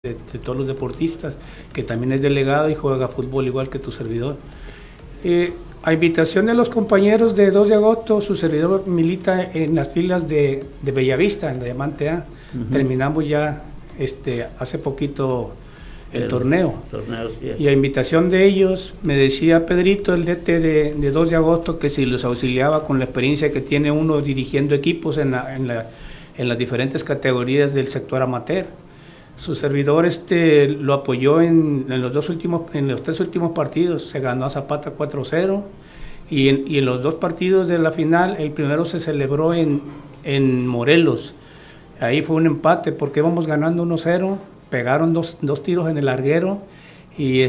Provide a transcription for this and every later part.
de todos los deportistas, que también es delegado y juega fútbol igual que tu servidor. A invitación de los compañeros de 2 de agosto, su servidor milita en las filas de Bellavista, en la Diamante A. Terminamos ya hace poquito el torneo. Sí, y a invitación de ellos, me decía Pedrito, el DT de 2 de agosto, que si los auxiliaba con la experiencia que tiene uno dirigiendo equipos en las diferentes categorías del sector amateur. Su servidor lo apoyó en los 3 últimos partidos. Se ganó a Zapata 4-0 y en los 2 partidos de la final, el primero se celebró en Morelos. Ahí fue un empate porque íbamos ganando 1-0, pegaron dos tiros en el larguero y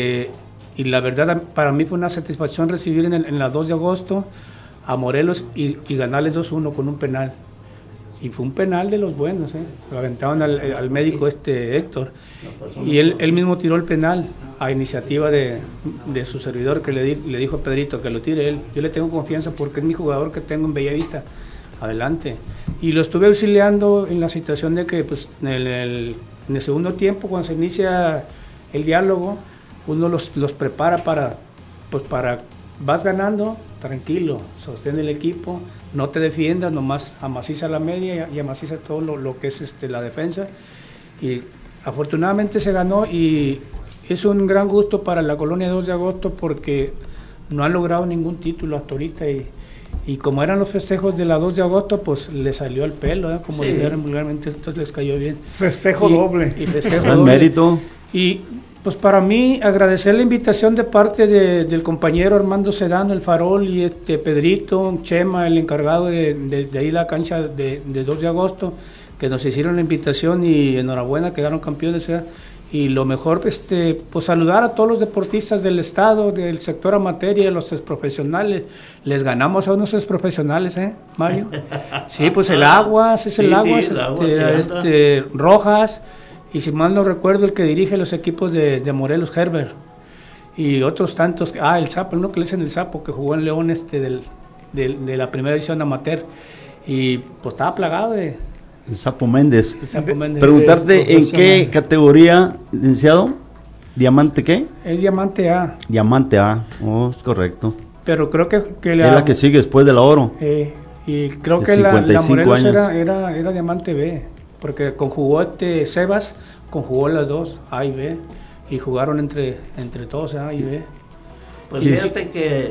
la verdad para mí fue una satisfacción recibir en la 2 de agosto a Morelos y ganarles 2-1 con un penal. Y fue un penal de los buenos, lo aventaban al médico Héctor, y él mismo tiró el penal a iniciativa de su servidor, que le dijo a Pedrito que lo tire él. Yo le tengo confianza porque es mi jugador que tengo en Bellavista, adelante. Y lo estuve auxiliando en la situación de que pues, en el segundo tiempo, cuando se inicia el diálogo, uno los prepara para vas ganando, tranquilo, sostén el equipo, no te defiendas, nomás amaciza la media y amaciza todo lo que es la defensa. Y afortunadamente se ganó y es un gran gusto para la colonia 2 de agosto porque no han logrado ningún título hasta ahorita y como eran los festejos de la 2 de agosto, pues le salió el pelo, como dijeron vulgarmente, entonces les cayó bien. Festejo doble. Y festejo doble. Mérito. Y pues para mí agradecer la invitación de parte del compañero Armando Sedano, el Farol, y Pedrito, Chema, el encargado de ahí la cancha de 2 de agosto, que nos hicieron la invitación y enhorabuena, quedaron campeones. Y lo mejor, pues saludar a todos los deportistas del estado, del sector amateur y a los profesionales. Les ganamos a unos profesionales, Mario. Sí, pues el Aguas, Rojas. Y si mal no recuerdo, el que dirige los equipos de Morelos, Herbert, y otros tantos, el Sapo, uno que le dicen el Sapo, que jugó en León de la primera edición amateur, y pues estaba plagado de... El Sapo Méndez. El Sapo Méndez. Preguntarte, ¿en qué categoría, licenciado? ¿Diamante qué? Es Diamante A. Diamante A, es correcto. Pero creo que es la que sigue después de la oro. Y creo que la Morelos era Diamante B. Porque conjugó Sebas, conjugó las dos, A y B, y jugaron entre todos A y B. Pues fíjate que,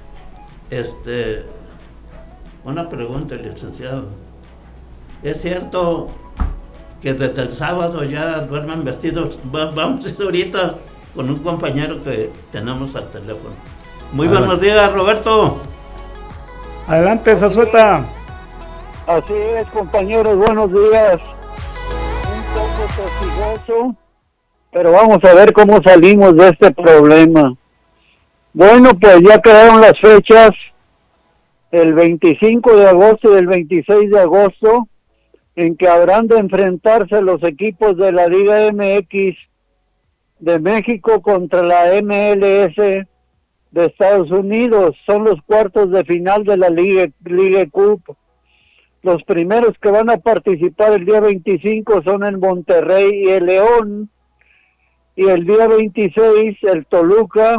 una pregunta, licenciado. ¿Es cierto que desde el sábado ya duermen vestidos? Vamos ahorita con un compañero que tenemos al teléfono. Muy buenos días, Roberto. Adelante, Zazueta. Así es, compañeros, buenos días. Un poco fatigoso, pero vamos a ver cómo salimos de este problema. Bueno, pues ya quedaron las fechas, el 25 de agosto y el 26 de agosto, en que habrán de enfrentarse los equipos de la Liga MX de México contra la MLS de Estados Unidos. Son los cuartos de final de la Liga Cup. Los primeros que van a participar el día 25 son el Monterrey y el León. Y el día 26 el Toluca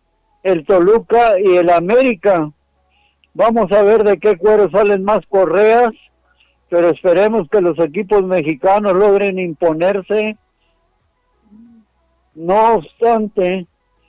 y el América. Vamos a ver de qué cuero salen más correas, pero esperemos que los equipos mexicanos logren imponerse. No obstante,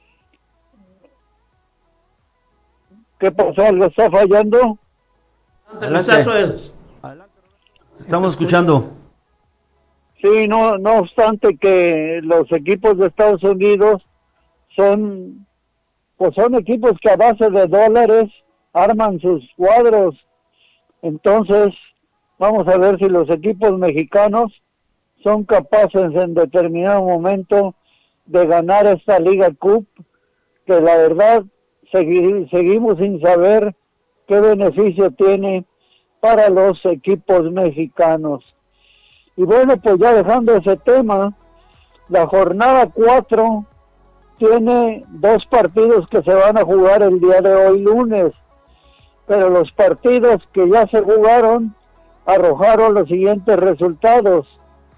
¿qué pasó? ¿Algo está fallando? Adelante. Estamos escuchando. Sí, no obstante que los equipos de Estados Unidos son equipos que a base de dólares arman sus cuadros. Entonces, vamos a ver si los equipos mexicanos son capaces en determinado momento de ganar esta Liga Cup, que la verdad seguimos sin saber qué beneficio tiene para los equipos mexicanos. Y bueno, pues ya dejando ese tema, la jornada 4 tiene 2 partidos que se van a jugar el día de hoy lunes, pero los partidos que ya se jugaron arrojaron los siguientes resultados.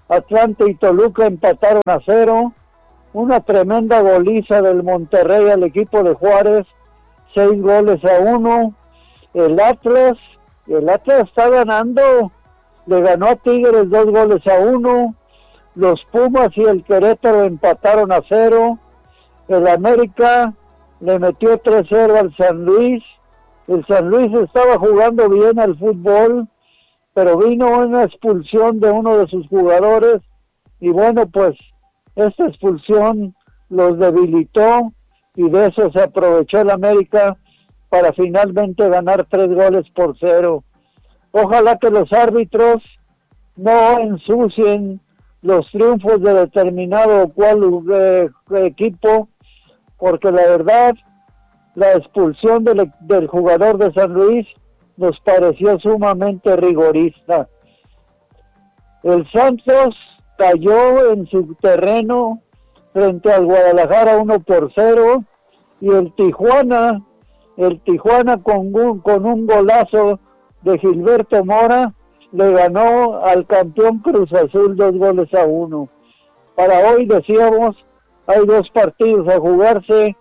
Atlante y Toluca empataron a 0. Una tremenda goliza del Monterrey al equipo de Juárez, 6-1. El Atlas está ganando, le ganó a Tigres 2-1. Los Pumas y el Querétaro empataron a 0. El América le metió 3-0 al San Luis. El San Luis estaba jugando bien al fútbol, pero vino una expulsión de uno de sus jugadores y bueno, pues esta expulsión los debilitó y de eso se aprovechó el América para finalmente ganar 3-0. Ojalá que los árbitros no ensucien los triunfos de determinado o cual equipo, porque la verdad la expulsión del jugador de San Luis nos pareció sumamente rigorista. El Santos cayó en su terreno frente al Guadalajara 1-0 y el Tijuana con un golazo de Gilberto Mora le ganó al campeón Cruz Azul 2-1. Para hoy decíamos, hay 2 partidos a jugarse,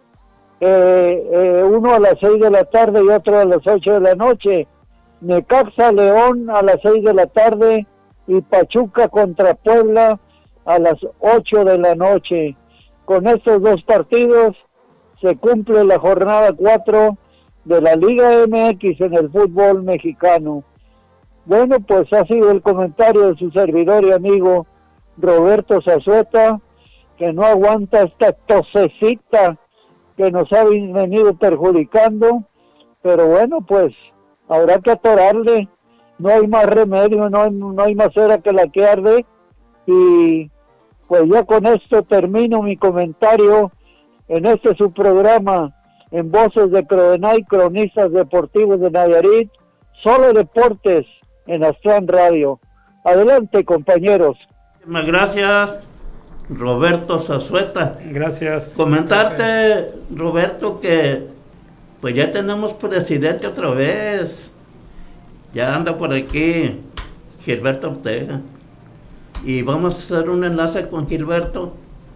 uno a las 6 de la tarde y otro a las 8 de la noche. Necaxa León a las 6 de la tarde y Pachuca contra Puebla a las 8 de la noche. Con estos 2 partidos se cumple la jornada 4 de la Liga MX en el fútbol mexicano. Bueno, pues ha sido el comentario de su servidor y amigo Roberto Zazueta, que no aguanta esta tosecita que nos ha venido perjudicando, pero bueno, pues habrá que atorarle, no hay más remedio, no hay más cera que la que arde, y pues ya con esto termino mi comentario en este su programa, en Voces de Crodenay, Cronistas Deportivos de Nayarit, Solo Deportes en Aztlán Radio. Adelante, compañeros. Muchas gracias, Roberto Zazueta. Gracias. Comentarte, Roberto, que pues ya tenemos presidente otra vez. Ya anda por aquí Gilberto Ortega. Y vamos a hacer un enlace con Gilberto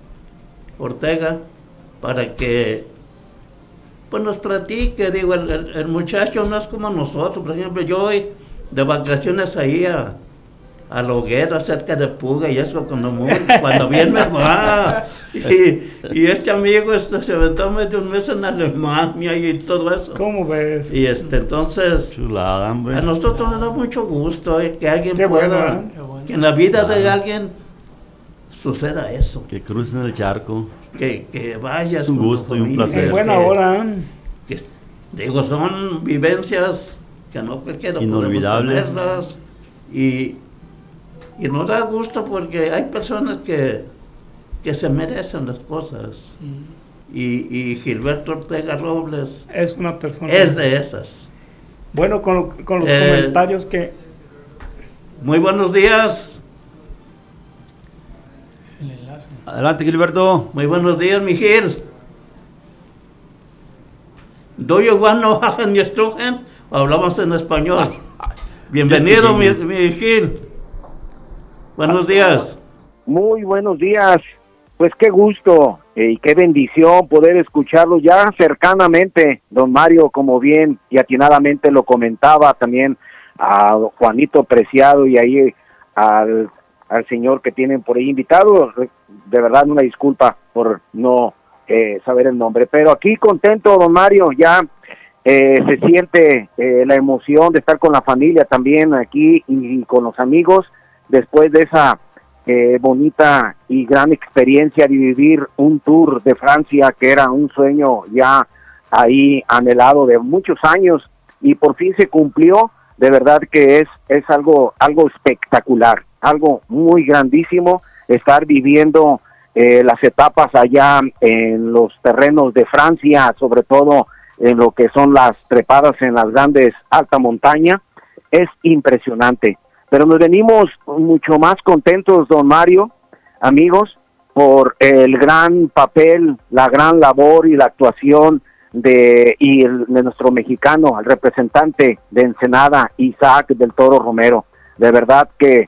Ortega para que pues nos platique. Digo, el muchacho no es como nosotros. Por ejemplo, yo voy de vacaciones ahí a la hoguera cerca de Puga y eso cuando bien me va. Y este amigo se aventó medio un mes en Alemania y todo eso. ¿Cómo ves? Y entonces Chulada, hombre. a nosotros nos da mucho gusto que alguien Qué pueda, bueno, que en la vida de Claro. alguien suceda eso, Que crucen el charco. que vayas Es un con tu gusto y un familia, placer. En buena que- hora. que, digo, son vivencias que no cualquiera podemos Inolvidables. tenerlas, y nos da gusto porque hay personas que se merecen las cosas, y Gilberto Ortega Robles Es una persona. es de esas. Bueno, con los comentarios que... Muy buenos días, El enlace. Adelante, Gilberto. muy buenos días, mi Gil. ¿Do you want to have your student? ¿O hablamos en español? Bienvenido, mi Gil. Buenos días. Muy buenos días, pues qué gusto y qué bendición poder escucharlo ya cercanamente, don Mario, como bien y atinadamente lo comentaba también a Juanito Preciado y ahí al señor que tienen por ahí invitado. De verdad una disculpa por no saber el nombre, pero aquí contento, don Mario, ya se siente la emoción de estar con la familia también aquí y con los amigos después de esa bonita y gran experiencia de vivir un tour de Francia que era un sueño ya ahí anhelado de muchos años y por fin se cumplió. De verdad que es algo espectacular, algo muy grandísimo estar viviendo las etapas allá en los terrenos de Francia, sobre todo en lo que son las trepadas en las grandes alta montaña. Es impresionante. Pero nos venimos mucho más contentos, don Mario, amigos, por el gran papel, la gran labor y la actuación de nuestro mexicano, el representante de Ensenada, Isaac del Toro Romero. De verdad que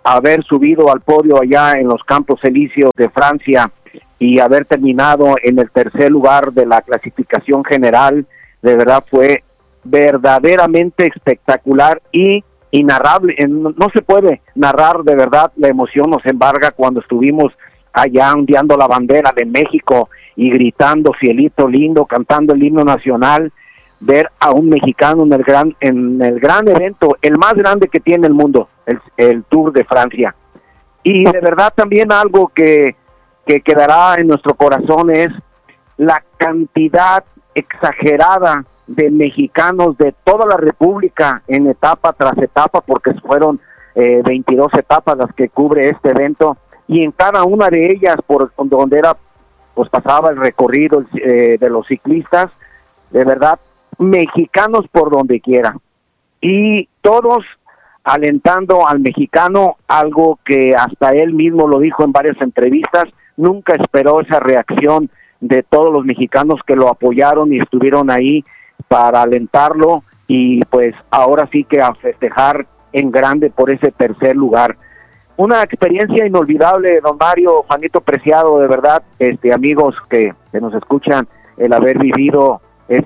haber subido al podio allá en los Campos Elíseos de Francia y haber terminado en el tercer lugar de la clasificación general, de verdad fue verdaderamente espectacular y inarrable. No se puede narrar, de verdad, la emoción nos embarga cuando estuvimos allá ondeando la bandera de México y gritando cielito lindo, cantando el himno nacional, ver a un mexicano en el gran evento, el más grande que tiene el mundo, el Tour de Francia. Y de verdad también algo que quedará en nuestro corazón es la cantidad exagerada de mexicanos de toda la República en etapa tras etapa, porque fueron 22 etapas las que cubre este evento, y en cada una de ellas, por donde pues pasaba el recorrido de los ciclistas, de verdad, mexicanos por donde quiera, y todos alentando al mexicano, algo que hasta él mismo lo dijo en varias entrevistas, nunca esperó esa reacción de todos los mexicanos que lo apoyaron y estuvieron ahí para alentarlo, y pues ahora sí que a festejar en grande por ese tercer lugar. Una experiencia inolvidable, don Mario, Juanito Preciado, de verdad, amigos que nos escuchan, el haber vivido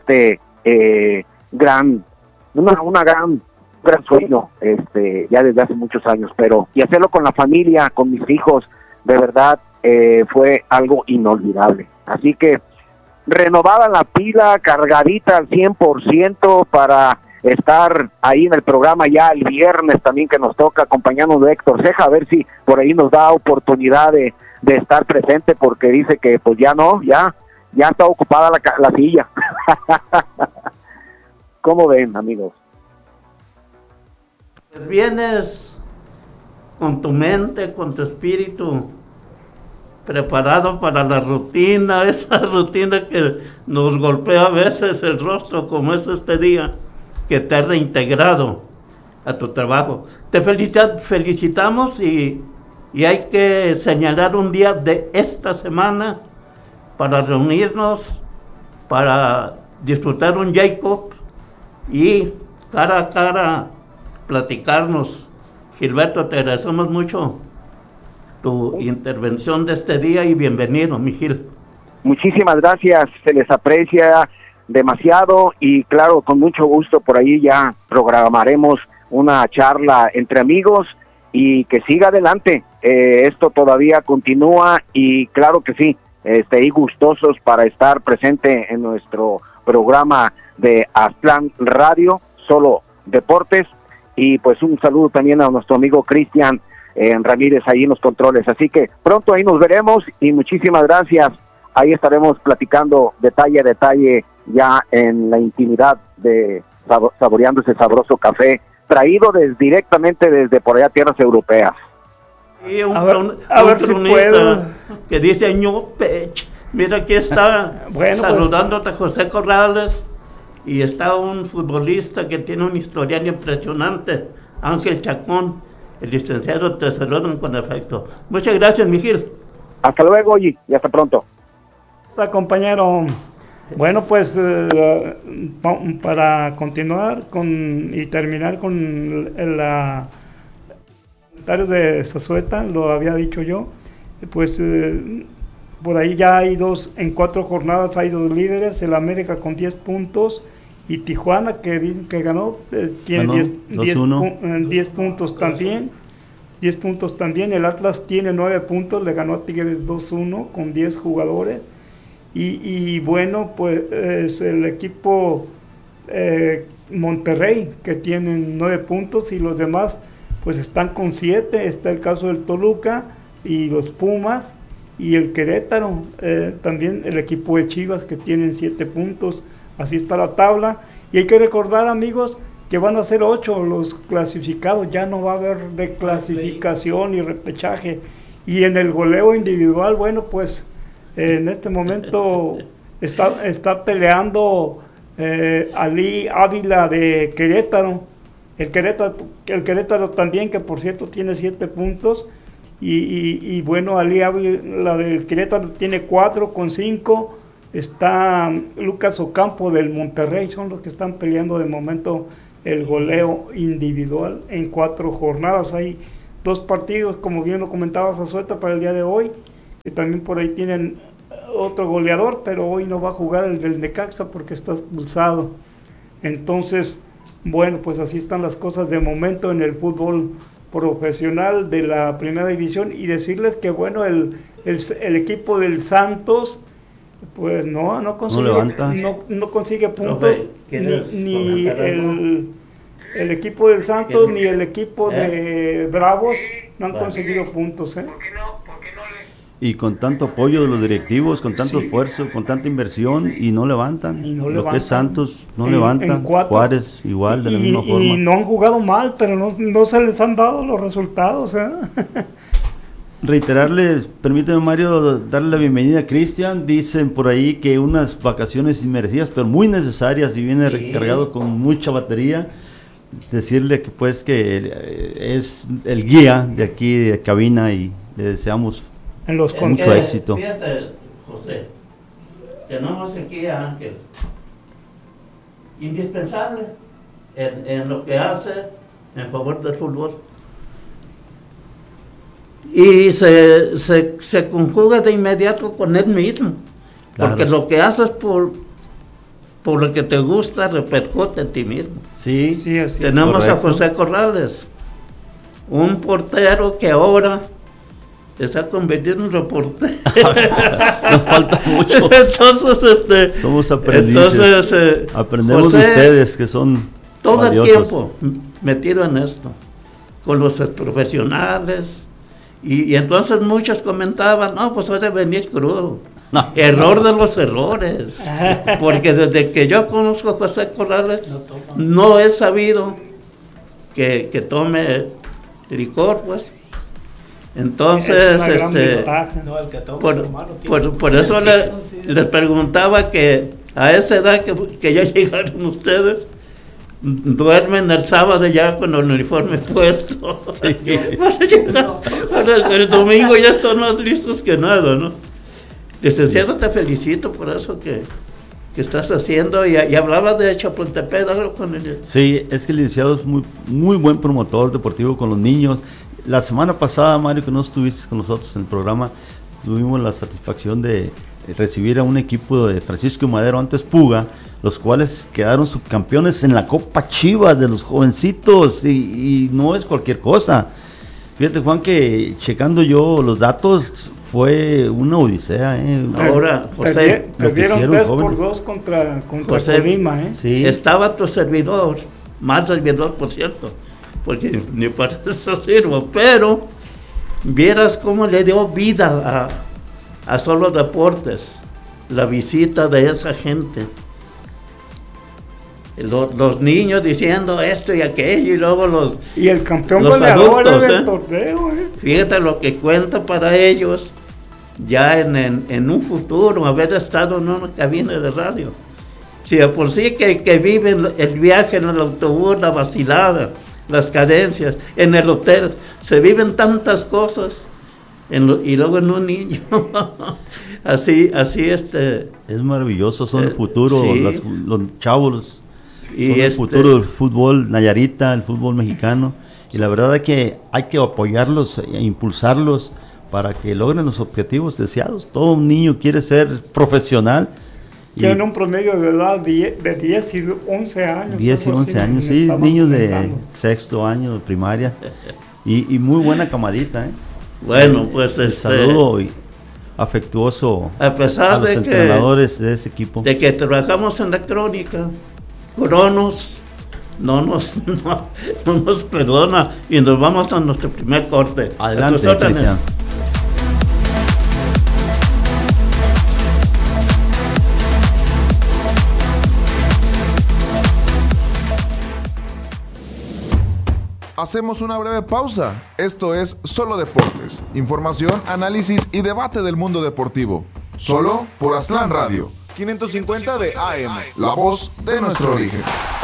un gran sueño, ya desde hace muchos años, y hacerlo con la familia, con mis hijos, de verdad, fue algo inolvidable. Así que renovada la pila, cargadita al 100% para estar ahí en el programa ya el viernes también, que nos toca acompañarnos de Héctor Ceja, a ver si por ahí nos da oportunidad de estar presente, porque dice que pues ya está ocupada la silla. ¿Cómo ven, amigos? Pues vienes con tu mente, con tu espíritu preparado para la rutina, esa rutina que nos golpea a veces el rostro, como es este día, que te has reintegrado a tu trabajo. Te felicitamos y hay que señalar un día de esta semana para reunirnos, para disfrutar un Jacob y cara a cara platicarnos. Gilberto, te agradecemos mucho tu intervención de este día y bienvenido, mi Gil. Muchísimas gracias, se les aprecia demasiado y claro, con mucho gusto por ahí ya programaremos una charla entre amigos y que siga adelante. Esto todavía continúa y claro que sí, y gustosos para estar presente en nuestro programa de Aztlán Radio, Solo Deportes, y pues un saludo también a nuestro amigo Cristian Ramírez ahí en los controles. Así que pronto ahí nos veremos y muchísimas gracias. Ahí estaremos platicando detalle a detalle ya en la intimidad de saboreando ese sabroso café traído directamente desde por allá tierras europeas. Y un si puedo. Que dice Ñopech. Mira, aquí está saludándote a José Corrales, y está un futbolista que tiene un historial impresionante, Ángel Chacón, el licenciado, te saludan con afecto. Muchas gracias, Miguel. Hasta luego, y hasta pronto. Está, compañero. Bueno, pues para continuar y terminar con el comentario de Zazueta, lo había dicho yo, pues por ahí ya hay en 4 jornadas hay 2 líderes, el América con 10 puntos y Tijuana que dicen que ganó, tiene 10 puntos también. 10 puntos también, el Atlas tiene 9 puntos, le ganó a Tigres 2-1 con 10 jugadores. Y bueno, pues el equipo Monterrey, que tienen 9 puntos, y los demás pues están con 7. Está el caso del Toluca y los Pumas y el Querétaro, también el equipo de Chivas, que tienen 7 puntos. Así está la tabla, y hay que recordar, amigos, que van a ser 8 los clasificados, ya no va a haber reclasificación y repechaje. Y en el goleo individual, bueno, pues en este momento está peleando Ali Ávila de Querétaro. El Querétaro también, que por cierto tiene 7 puntos. Y bueno, Ali Ávila del Querétaro tiene 4 con 5. Está Lucas Ocampo del Monterrey, son los que están peleando de momento el goleo individual en 4 jornadas. Hay 2 partidos, como bien lo comentaba Zazueta, para el día de hoy, que también por ahí tienen otro goleador, pero hoy no va a jugar el del Necaxa porque está expulsado. Entonces, bueno, pues así están las cosas de momento en el fútbol profesional de la primera división, y decirles que bueno, el equipo del Santos pues no consigue puntos, ni el equipo del Santos ni el equipo de Bravos no han conseguido puntos, ¿eh? Y con tanto apoyo de los directivos, con tanto esfuerzo, con tanta inversión, y no levantan. Lo que es Santos no levanta. Juárez igual, de la misma forma. Y no han jugado mal, pero no se les han dado los resultados, ¿eh? Reiterarles, permíteme, Mario, darle la bienvenida a Cristian. Dicen por ahí que unas vacaciones inmerecidas, pero muy necesarias, y viene recargado con mucha batería. Decirle que pues que es el guía de aquí de cabina, y le deseamos mucho éxito. Fíjate, José, tenemos aquí a Ángel, indispensable en lo que hace en favor del fútbol, y se conjuga de inmediato con él mismo, claro. Porque lo que haces por lo que te gusta repercute en ti mismo. Sí, así. Tenemos correcto. a José Corrales, un portero que ahora se está convirtiendo en reportero. Nos falta mucho. Entonces, somos aprendices. Aprendemos José, de ustedes, que son todo valiosos. El tiempo metido en esto, con los profesionales, y entonces muchos comentaban, no, pues hoy de venir crudo. No. Error de los errores, porque desde que yo conozco a José Corrales no he sabido que tome licor, pues. Entonces, por eso les preguntaba que a esa edad que ya llegaron ustedes, duermen el sábado ya con el uniforme puesto. Sí. Para el domingo ya están más listos que nada, ¿no? Licenciado, te felicito por eso que estás haciendo, y hablabas de Chapultepec, algo con él. Sí, es que el licenciado es muy buen promotor deportivo con los niños. La semana pasada, Mario, que no estuviste con nosotros en el programa, tuvimos la satisfacción de recibir a un equipo de Francisco Madero, antes Puga, los cuales quedaron subcampeones en la Copa Chivas de los jovencitos, y no es cualquier cosa. Fíjate, Juan, que checando yo los datos, fue una odisea, Ahora, José, perdieron 3-2 contra Colima, Sí. Estaba tu servidor, mal servidor, por cierto, porque ni para eso sirvo, pero vieras cómo le dio vida a Solo Deportes la visita de esa gente. Los niños diciendo esto y aquello, y luego y el campeón goleador del torneo. Fíjate lo que cuenta para ellos ya en un futuro haber estado en una cabina de radio. Si de por sí que viven el viaje en el autobús, la vacilada, las carencias, en el hotel, se viven tantas cosas, y luego en un niño. así es maravilloso, son el futuro, sí. Los chavos. Y el futuro del fútbol Nayarita, el fútbol mexicano, y la verdad es que hay que apoyarlos e impulsarlos para que logren los objetivos deseados. Todo un niño quiere ser profesional. Tienen un promedio de edad de 10 y 11 años. 10 y 11 años, sí, niños de sexto año de primaria, y muy buena camadita. Bueno, pues el saludo afectuoso a pesar los entrenadores de ese equipo. De que trabajamos en la crónica, Cronos no nos perdona, y nos vamos a nuestro primer corte. Adelante, Cristian. Hacemos una breve pausa. Esto es Solo Deportes. Información, análisis y debate del mundo deportivo. Solo por Aztlán Radio. 550 de AM. La voz de nuestro origen.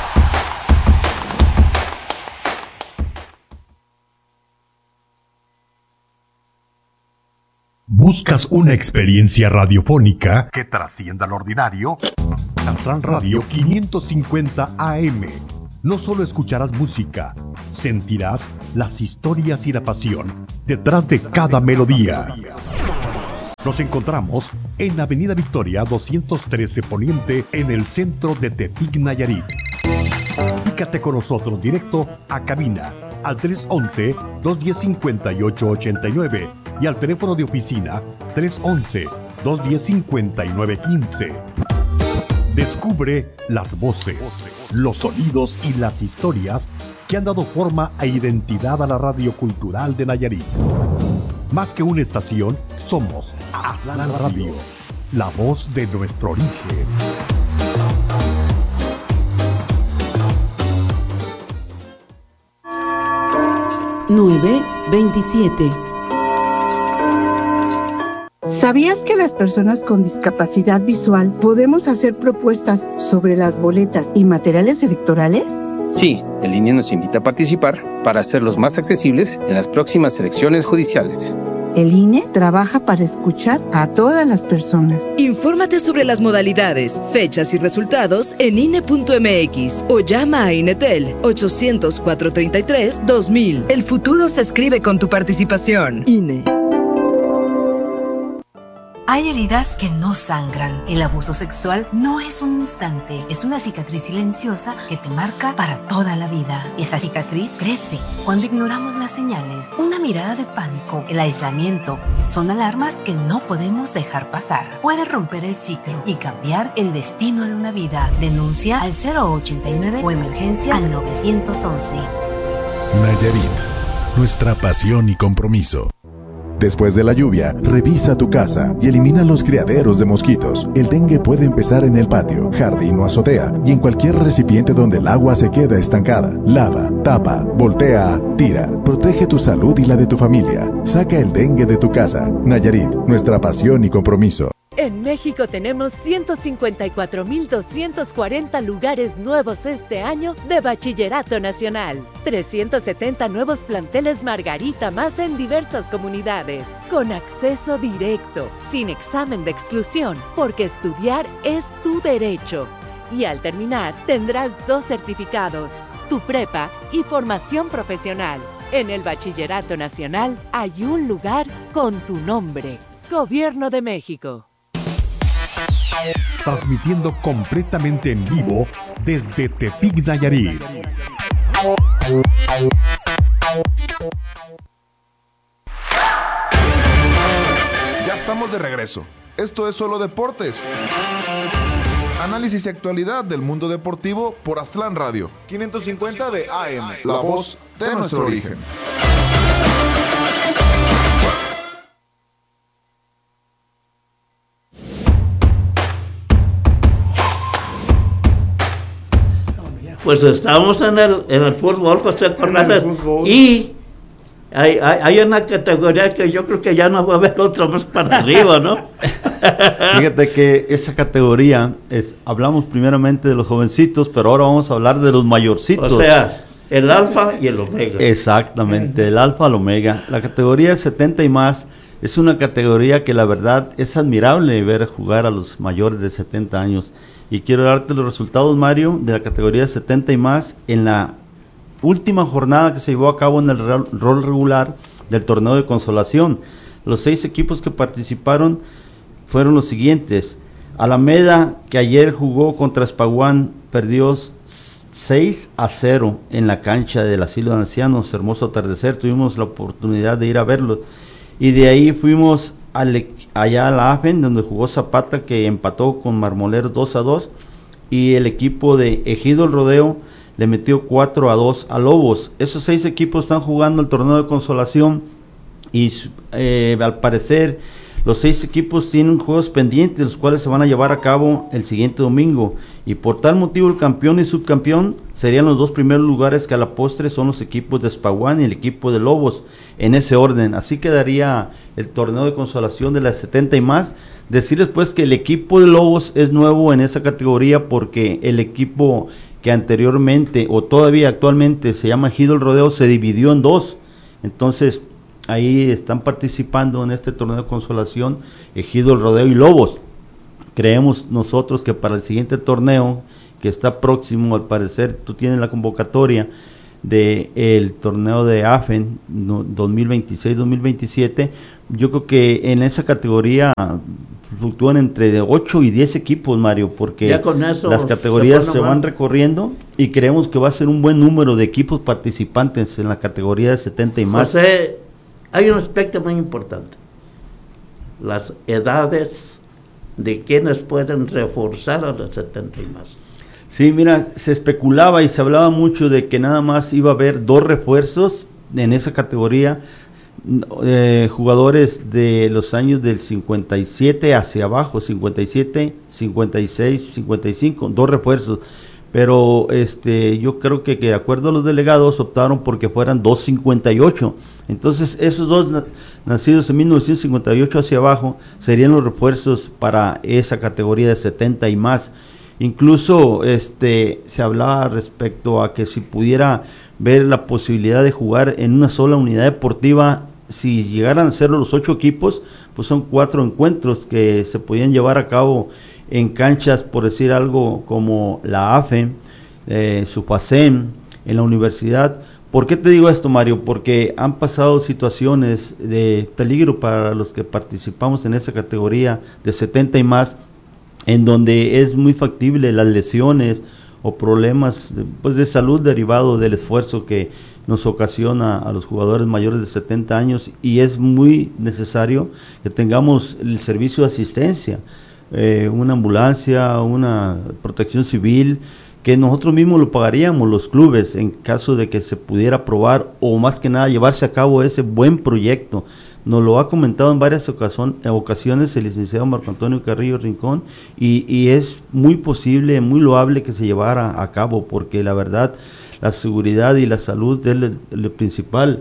¿Buscas una experiencia radiofónica que trascienda lo ordinario? Aztlán Radio 550 AM. No solo escucharás música, sentirás las historias y la pasión detrás de cada melodía. Nos encontramos en Avenida Victoria 213 Poniente, en el centro de Tepic, Nayarit. Comunícate con nosotros directo a cabina al 311-210-5889 y al teléfono de oficina 311-210-5915. Descubre las voces, los sonidos y las historias que han dado forma e identidad a la radio cultural de Nayarit. Más que una estación, somos Aztlán Radio, la voz de nuestro origen. 9:27. ¿Sabías que las personas con discapacidad visual podemos hacer propuestas sobre las boletas y materiales electorales? Sí, el INE nos invita a participar para hacerlos más accesibles en las próximas elecciones judiciales. El INE trabaja para escuchar a todas las personas. Infórmate sobre las modalidades, fechas y resultados en INE.mx o llama a INETEL 800-433-2000. El futuro se escribe con tu participación. INE. Hay heridas que no sangran. El abuso sexual no es un instante, es una cicatriz silenciosa que te marca para toda la vida. Esa cicatriz crece cuando ignoramos las señales. Una mirada de pánico, el aislamiento, son alarmas que no podemos dejar pasar. Puede romper el ciclo y cambiar el destino de una vida. Denuncia al 089 o emergencia al 911. Nayarit, nuestra pasión y compromiso. Después de la lluvia, revisa tu casa y elimina los criaderos de mosquitos. El dengue puede empezar en el patio, jardín o azotea y en cualquier recipiente donde el agua se queda estancada. Lava, tapa, voltea, tira. Protege tu salud y la de tu familia. Saca el dengue de tu casa. Nayarit, nuestra pasión y compromiso. En México tenemos 154,240 lugares nuevos este año de Bachillerato Nacional. 370 nuevos planteles Margarita más en diversas comunidades. Con acceso directo, sin examen de exclusión, porque estudiar es tu derecho. Y al terminar, tendrás 2 certificados, tu prepa y formación profesional. En el Bachillerato Nacional hay un lugar con tu nombre. Gobierno de México. Transmitiendo completamente en vivo desde Tepic, Nayarit. Ya estamos de regreso. Esto es Solo Deportes. Análisis y actualidad del mundo deportivo por Aztlán Radio, 550 de AM, la voz de nuestro origen. Pues estamos en el fútbol, José Corrales, y hay una categoría que yo creo que ya no va a haber otro más para arriba, ¿no? Fíjate que esa categoría hablamos primeramente de los jovencitos, pero ahora vamos a hablar de los mayorcitos. O sea, el alfa y el omega. Exactamente, el alfa, el omega. La categoría 70 y más es una categoría que la verdad es admirable ver jugar a los mayores de 70 años. Y quiero darte los resultados, Mario, de la categoría 70 y más en la última jornada que se llevó a cabo en el rol regular del torneo de consolación. Los 6 equipos que participaron fueron los siguientes. Alameda, que ayer jugó contra Espaguán, perdió 6-0 en la cancha del Asilo de Ancianos. Hermoso atardecer, tuvimos la oportunidad de ir a verlo. Y de ahí fuimos allá a la AFEN, donde jugó Zapata, que empató con Marmoleros 2-2, y el equipo de Ejido El Rodeo le metió 4-2 a Lobos. Esos 6 equipos están jugando el torneo de consolación y al parecer los 6 equipos tienen juegos pendientes, los cuales se van a llevar a cabo el siguiente domingo, y por tal motivo el campeón y subcampeón serían los 2 primeros lugares, que a la postre son los equipos de Espaguán y el equipo de Lobos, en ese orden. Así quedaría el torneo de consolación de las 70 y más. Decirles pues que el equipo de Lobos es nuevo en esa categoría, porque el equipo que anteriormente o todavía actualmente se llama Ejido El Rodeo se dividió en 2. Entonces ahí están participando en este torneo de consolación Ejido El Rodeo y Lobos. Creemos nosotros que para el siguiente torneo, que está próximo, al parecer tú tienes la convocatoria del torneo de AFEN 2026-2027. Yo creo que en esa categoría fluctúan entre 8 y 10 equipos, Mario, porque ya con eso las categorías se van recorriendo y creemos que va a ser un buen número de equipos participantes en la categoría de 70 y más. José, hay un aspecto muy importante: las edades de quienes pueden reforzar a los 70 y más. Sí, mira, se especulaba y se hablaba mucho de que nada más iba a haber 2 refuerzos en esa categoría, jugadores de los años del 57 hacia abajo, 57, 56, 55, 2 refuerzos. Pero yo creo que de acuerdo a los delegados optaron porque fueran 2.58. Entonces esos 2 nacidos en 1958 hacia abajo serían los refuerzos para esa categoría de 70 y más. Incluso se hablaba respecto a que si pudiera ver la posibilidad de jugar en una sola unidad deportiva, si llegaran a ser los 8 equipos, pues son 4 encuentros que se podían llevar a cabo en canchas, por decir algo, como la AFE, SUFACEM, en la universidad. ¿Por qué te digo esto, Mario? Porque han pasado situaciones de peligro para los que participamos en esa categoría de 70 y más, en donde es muy factible las lesiones o problemas de salud derivado del esfuerzo que nos ocasiona a los jugadores mayores de 70 años, y es muy necesario que tengamos el servicio de asistencia, una ambulancia, una protección civil, que nosotros mismos lo pagaríamos los clubes en caso de que se pudiera aprobar, o más que nada llevarse a cabo ese buen proyecto. Nos lo ha comentado en varias ocasiones el licenciado Marco Antonio Carrillo Rincón, y es muy posible, muy loable que se llevara a cabo, porque la verdad la seguridad y la salud es el principal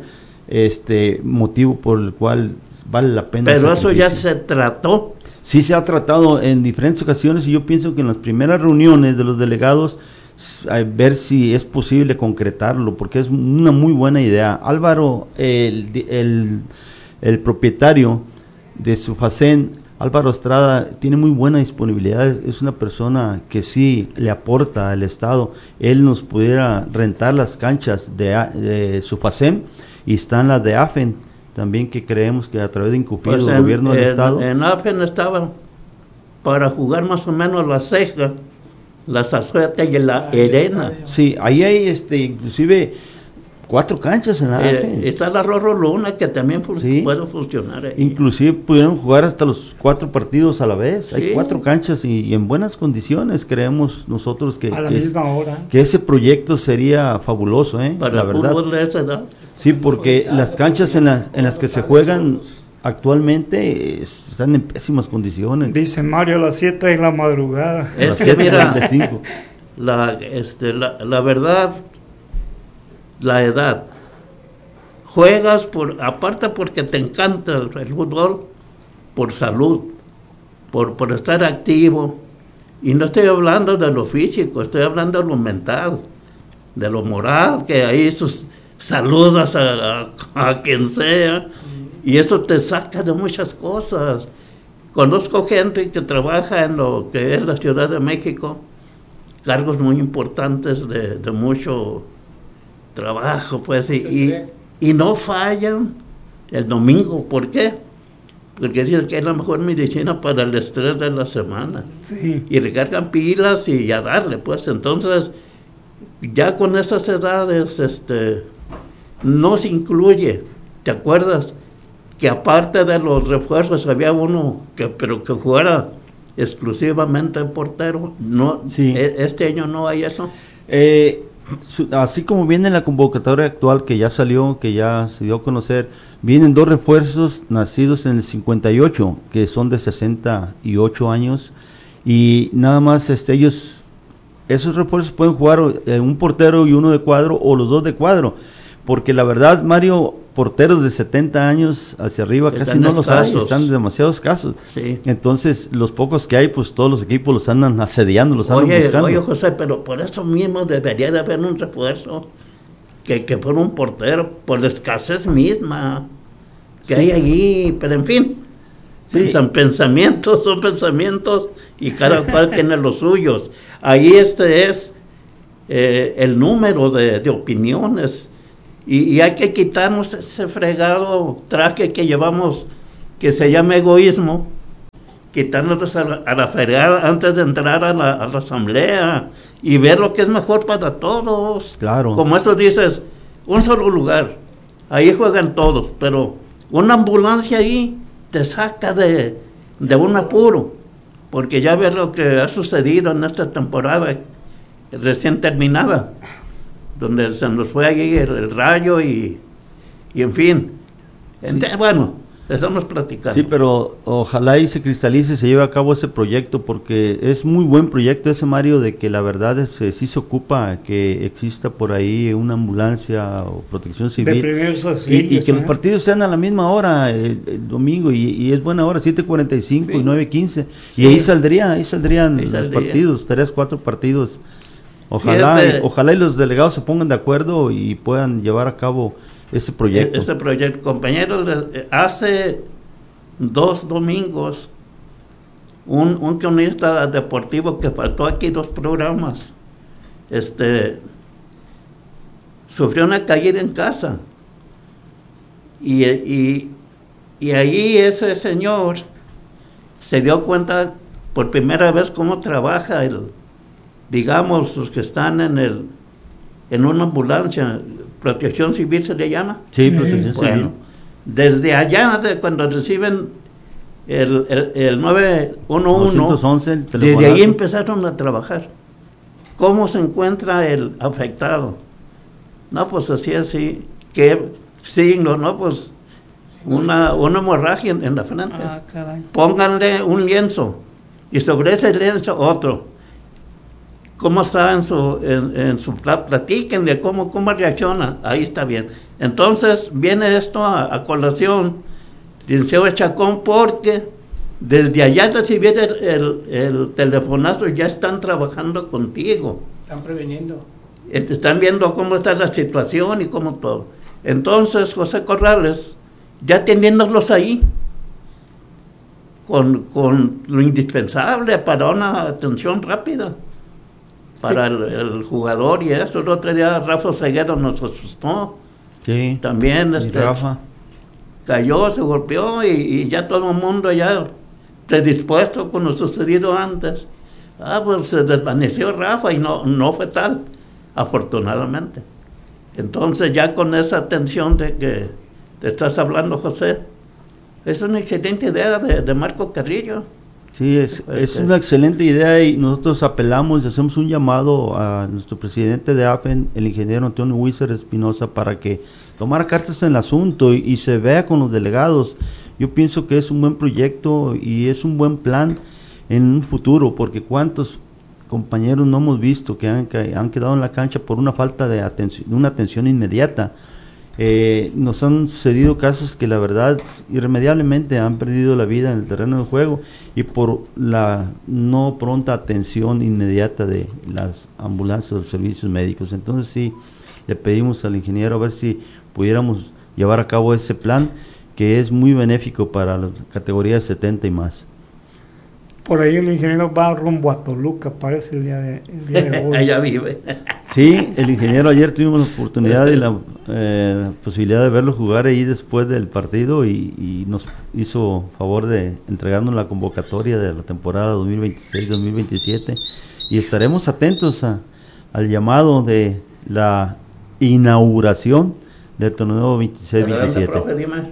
motivo por el cual vale la pena. Pero eso ya se trató. Sí, se ha tratado en diferentes ocasiones, y yo pienso que en las primeras reuniones de los delegados a ver si es posible concretarlo, porque es una muy buena idea. Álvaro, el propietario de SUFACEN, Álvaro Estrada, tiene muy buena disponibilidad, es una persona que sí le aporta al Estado. Él nos pudiera rentar las canchas de SUFACEN, y están las de AFEN también, que creemos que a través de Incupido, el gobierno del Estado. En AFEN estaban para jugar más o menos la Ceja, la Zazueta y la Arena. Sí, ahí hay inclusive 4 canchas en la AFEN. Está la Rorro Luna, que también puede funcionar ahí. Inclusive pudieron jugar hasta los 4 partidos a la vez. Sí. Hay 4 canchas y en buenas condiciones. Creemos nosotros que, a la misma hora, que ese proyecto sería fabuloso, para la el verdad. fútbol de esa edad. Sí, porque las canchas en las que se juegan actualmente están en pésimas condiciones. Dice Mario, a las 7 de la madrugada. Es que mira, la verdad, la edad, juegas aparte porque te encanta el fútbol, por salud, por estar activo, y no estoy hablando de lo físico, estoy hablando de lo mental, de lo moral, que ahí saludas a quien sea, y eso te saca de muchas cosas. Conozco gente que trabaja en lo que es la Ciudad de México, cargos muy importantes de mucho trabajo, pues, y no fallan el domingo. ¿Por qué? Porque dicen que es la mejor medicina para el estrés de la semana. Sí. Y recargan pilas y a darle, pues. Entonces, ya con esas edades, no se incluye. ¿Te acuerdas? Que aparte de los refuerzos había uno que jugara exclusivamente portero. No, sí. Este año no hay eso. Así como viene la convocatoria actual, que ya salió, que ya se dio a conocer, vienen 2 refuerzos nacidos en el 58, que son de 68 años, y nada más esos refuerzos pueden jugar un portero y uno de cuadro, o los 2 de cuadro, porque la verdad, Mario, porteros de 70 años hacia arriba casi no los hay, están demasiados casos. Sí. Entonces, los pocos que hay, pues todos los equipos los andan asediando, los andan buscando. Oye, José, pero por eso mismo debería de haber un refuerzo que fuera un portero, por la escasez misma que hay allí, pero en fin, son pensamientos, y cada cual tiene los suyos. Ahí es el número de opiniones, y hay que quitarnos ese fregado traje que llevamos, que se llama egoísmo, quitarnos a la fregada antes de entrar a la asamblea y ver lo que es mejor para todos. Claro. Como eso dices, un solo lugar, ahí juegan todos, pero una ambulancia ahí te saca de un apuro, porque ya ves lo que ha sucedido en esta temporada recién terminada, donde se nos fue ahí el Rayo y en fin. Sí. Bueno, estamos platicando. Sí, pero ojalá y se cristalice, se lleve a cabo ese proyecto, porque es muy buen proyecto ese, Mario, de que la verdad sí se ocupa que exista por ahí una ambulancia o protección civil y que los partidos sean a la misma hora el domingo, y es buena hora, 7:45 y 9:15, y ahí saldrían los partidos, 3-4 partidos. Ojalá y los delegados se pongan de acuerdo y puedan llevar a cabo ese proyecto. Compañeros, hace 2 domingos, un cronista deportivo que faltó aquí 2 programas, sufrió una caída en casa, y ahí ese señor se dio cuenta por primera vez cómo trabaja digamos, los que están en una ambulancia, protección civil se le llama. Sí, protección civil. Desde allá, cuando reciben el 911, desde ahí empezaron a trabajar. ¿Cómo se encuentra el afectado? No, pues así, ¿qué signo? No, pues una hemorragia en la frente. Pónganle un lienzo, y sobre ese lienzo otro. ¿Cómo está en su platíquenle cómo reacciona? Ahí está bien. Entonces viene esto a colación, licenciado Chacón, porque desde allá recibir el telefonazo ya están trabajando contigo. Están preveniendo. Están viendo cómo está la situación y cómo todo. Entonces José Corrales, ya teniéndolos ahí, con lo indispensable para una atención rápida para el jugador, y eso. El otro día Rafa Seguero nos asustó. Sí. También Rafa cayó, se golpeó, y ya todo el mundo ya predispuesto con lo sucedido antes. Pues se desvaneció Rafa y no fue tal, afortunadamente. Entonces ya con esa atención de que te estás hablando, José, es una excelente idea de Marco Carrillo. Sí, es una excelente idea, y nosotros apelamos y hacemos un llamado a nuestro presidente de AFEN, el ingeniero Antonio Huízar Espinosa, para que tomara cartas en el asunto y se vea con los delegados. Yo pienso que es un buen proyecto y es un buen plan en un futuro, porque cuántos compañeros no hemos visto que han quedado en la cancha por una falta de atención, una atención inmediata. Nos han sucedido casos que la verdad irremediablemente han perdido la vida en el terreno de juego, y por la no pronta atención inmediata de las ambulancias o los servicios médicos. Entonces sí, le pedimos al ingeniero a ver si pudiéramos llevar a cabo ese plan, que es muy benéfico para las categorías 70 y más. Por ahí el ingeniero va rumbo a Toluca, parece el día de hoy. Allá vive. Sí, el ingeniero, ayer tuvimos la oportunidad y la posibilidad de verlo jugar ahí después del partido, y nos hizo favor de entregarnos la convocatoria de la temporada 2026-2027, y estaremos atentos al llamado de la inauguración del torneo 26-27.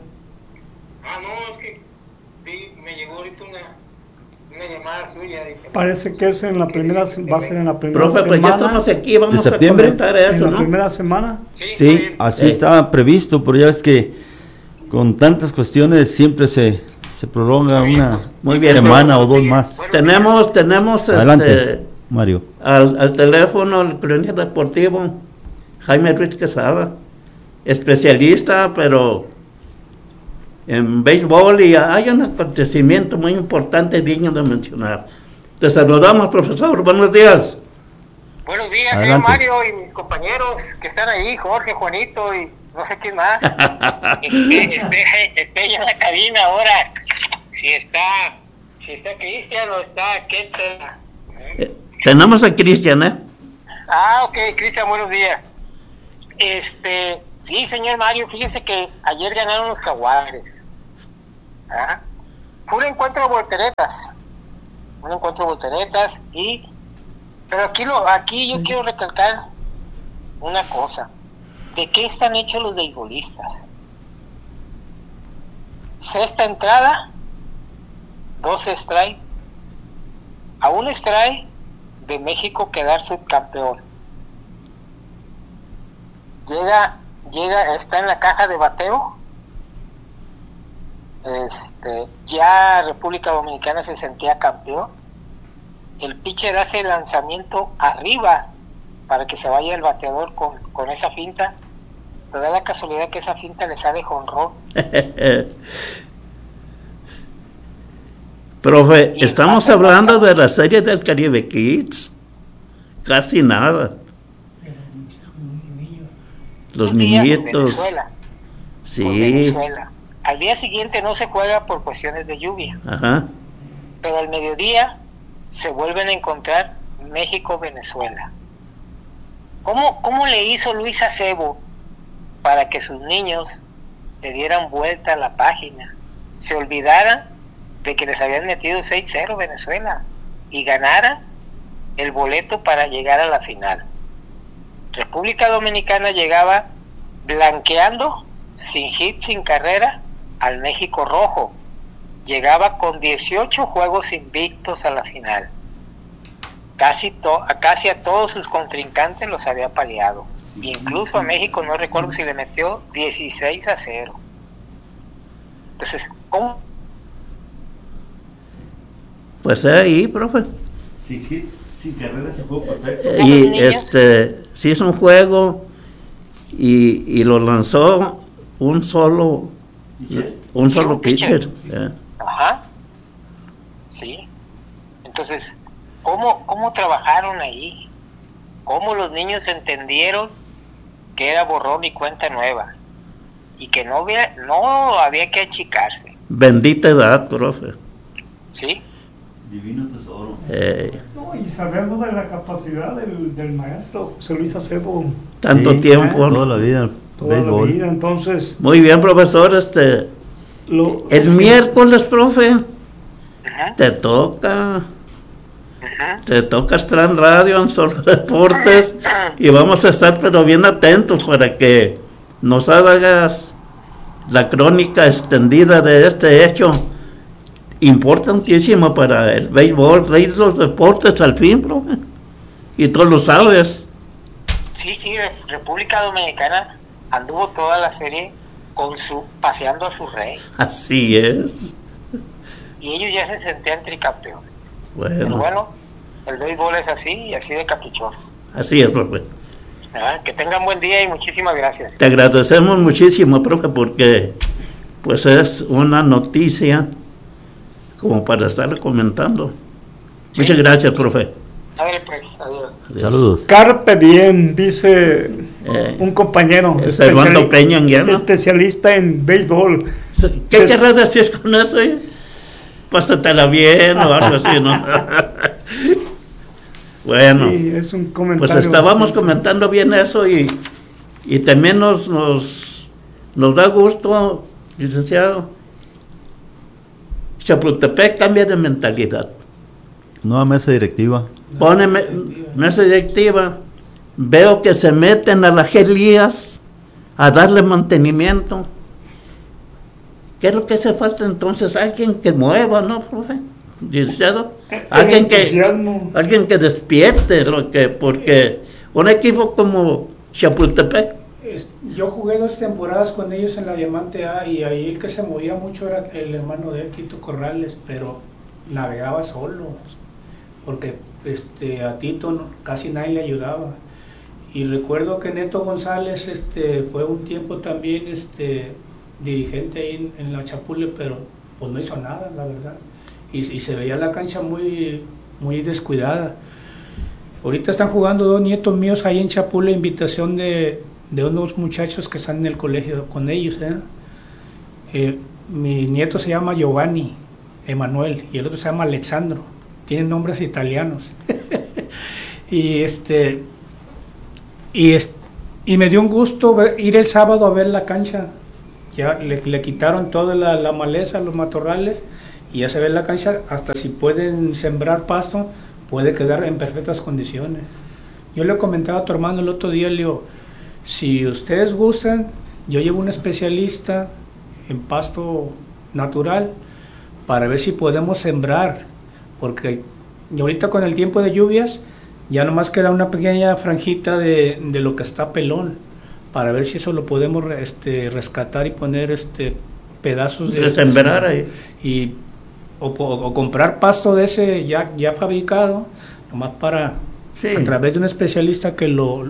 Parece que es va a ser en la primera profe, semana. Pues ya estamos aquí, vamos a comentar eso, en la ¿no? primera semana. Sí, así estaba previsto, pero ya ves que con tantas cuestiones siempre se prolonga una semana o 2 más. Tenemos Adelante, Mario. Al teléfono el cronista deportivo Jaime Ruiz Quesada, especialista, pero en béisbol, y hay un acontecimiento muy importante digno de mencionar. Te saludamos, profesor. Buenos días. Buenos días, señor Mario, y mis compañeros que están ahí, Jorge, Juanito y no sé quién más. Esté ya en la cabina ahora. Si está Cristian o está Kenta. Tenemos a Cristian, Ok, Cristian, buenos días. Sí, señor Mario, fíjese que ayer ganaron los Jaguares. Fue un encuentro de volteretas. Pero aquí yo quiero recalcar una cosa. ¿De qué están hechos los beisbolistas? Sexta entrada, 2 strike. A un strike de México quedar subcampeón. Llega, está en la caja de bateo. Ya República Dominicana se sentía campeón. El pitcher hace el lanzamiento arriba para que se vaya el bateador con esa finta. Pero da la casualidad que esa finta le sale jonrón. Profe, estamos hablando de la serie del Caribe Kids. Casi nada. Los niñitos. Sí. Venezuela. Al día siguiente no se juega por cuestiones de lluvia. Ajá. Pero al mediodía se vuelven a encontrar México-Venezuela. ¿Cómo le hizo Luis Acebo para que sus niños le dieran vuelta a la página? Se olvidaran de que les habían metido 6-0 Venezuela y ganaran el boleto para llegar a la final. República Dominicana llegaba blanqueando, sin hit, sin carrera, al México rojo. Llegaba con 18 juegos invictos a la final. Casi a todos sus contrincantes los había paliado. Incluso a México no recuerdo si le metió 16-0. Entonces, ¿cómo? Pues ahí, profe. Sin carrera se fue perfecto. Y sí es un juego y lo lanzó un solo pitcher. Ajá. Sí. Entonces, ¿cómo trabajaron ahí? ¿Cómo los niños entendieron que era borrón y cuenta nueva? Y que no había que achicarse. Bendita edad, profe. Sí. Divino tesoro. Y sabemos de la capacidad del maestro José Luis Acebo. Tanto tiempo. Toda la vida. Toda la vida, entonces. Muy bien, profesor. El miércoles, profe, te toca Strand Radio en Solo Deportes y vamos a estar pero bien atentos para que nos hagas la crónica extendida de este hecho importantísimo para el béisbol, rey de los deportes al fin, profe, y tú lo sabes. Sí, República Dominicana anduvo toda la serie paseando a su rey. Así es. Y ellos ya se sentían tricampeones. Bueno. Pero el béisbol es así y así de caprichoso. Así es, profe. Que tengan buen día y muchísimas gracias. Te agradecemos muchísimo, profe, porque pues es una noticia como para estar comentando. Sí. Muchas gracias, profe. A ver, pues, adiós. Saludos. Carpe diem, dice un compañero especialista en béisbol. ¿Qué querrás decir con eso? Pásatela bien o algo así, ¿no? Bueno, sí, es un comentario. Pues estábamos comentando bien eso y también nos da gusto, licenciado. Chapultepec cambia de mentalidad. Nueva mesa directiva. Pone mesa directiva. Veo que se meten a las gelías a darle mantenimiento. ¿Qué es lo que hace falta entonces? Alguien que mueva, ¿no, profe? Licenciado. Alguien que despierte, porque un equipo como Chapultepec. Yo jugué 2 temporadas con ellos en la Diamante A y ahí el que se movía mucho era el hermano de Tito Corrales, pero navegaba solo, porque a Tito casi nadie le ayudaba. Y recuerdo que Neto González fue un tiempo también dirigente ahí en la Chapule, pero pues no hizo nada, la verdad. Y se veía la cancha muy, muy descuidada. Ahorita están jugando 2 nietos míos ahí en Chapule, invitación de unos muchachos que están en el colegio con ellos. Mi nieto se llama Giovanni Emanuel y el otro se llama Alexandro. Tienen nombres italianos. Y Y me dio un gusto ir el sábado a ver la cancha. Ya le quitaron toda la maleza, los matorrales, y ya se ve la cancha. Hasta si pueden sembrar pasto, puede quedar en perfectas condiciones. Yo le comentaba a tu hermano el otro día, le digo, si ustedes gustan, yo llevo un especialista en pasto natural para ver si podemos sembrar, porque ahorita con el tiempo de lluvias ya nomás queda una pequeña franjita de lo que está pelón, para ver si eso lo podemos rescatar y poner pedazos de sembrar ahí. O comprar pasto de ese ya fabricado, nomás para a través de un especialista que lo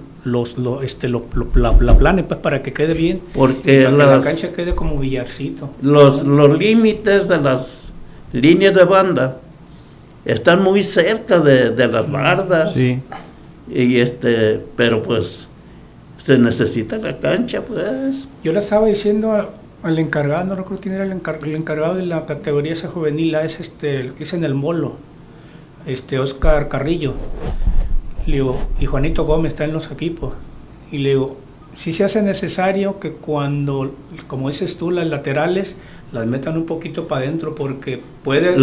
plane, pues, para que quede bien, porque para que la cancha quede como billarcito. Los límites de las líneas de banda están muy cerca de las bardas, y pero pues se necesita la cancha, pues. Yo le estaba diciendo al encargado, no recuerdo quién era el encargado de la categoría esa juvenil, es el que es en el Molo, Oscar Carrillo. Le digo, y Juanito Gómez está en los equipos, y le digo, sí se hace necesario que cuando, como dices tú, las laterales las metan un poquito para adentro, porque puede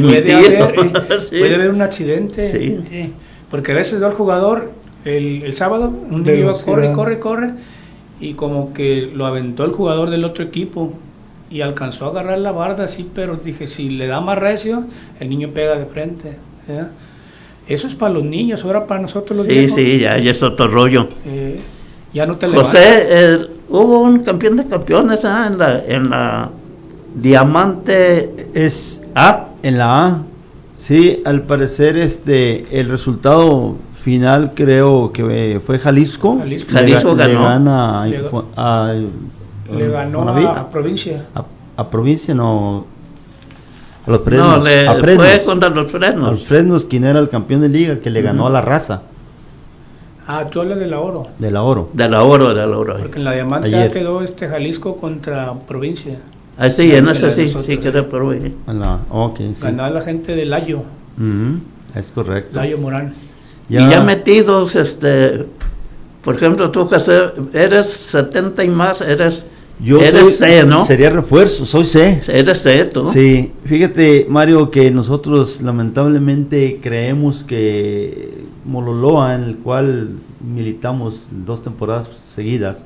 haber un accidente, sí. Porque a veces va el jugador el sábado, un niño iba, corre, y como que lo aventó el jugador del otro equipo y alcanzó a agarrar la barda, sí, pero dije, si le da más recio, el niño pega de frente, ¿ya? Eso es para los niños, ahora para nosotros los viejos. Sí, ya es otro rollo. Ya no te José, hubo un campeón de campeones en la Diamante en la A. Sí, al parecer el resultado final creo que fue Jalisco. Jalisco ganó. Le ganó a Provincia. A Provincia no. A los Fresnos. Fue contra los Fresnos. Los Fresnos, quien era el campeón de liga, que le ganó a la Raza. Tú hablas de la Oro. De la Oro. Porque en la Diamante ya quedó Jalisco contra Provincia. Sí, en esa sí quedó Provincia. Ganó a la gente de Layo. Es correcto. Layo Morán. Y ya metidos, por ejemplo, tú que eres 70 y más, eres C, ¿no? Sería refuerzo, soy C. Eres C, tú. Sí, fíjate, Mario, que nosotros lamentablemente creemos que Mololoa, en el cual militamos 2 temporadas seguidas,